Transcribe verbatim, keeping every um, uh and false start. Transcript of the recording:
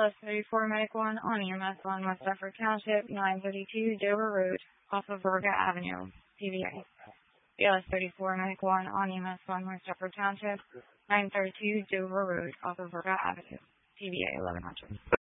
S thirty-four Medic one on E M S one West Dufferin Township, nine thirty-two Dover Road, off of Virga Avenue, T V A. B L S thirty-four Medic one on E M S one West Dufferin Township, nine thirty-two Dover Road, off of Virga Avenue, T V A eleven hundred.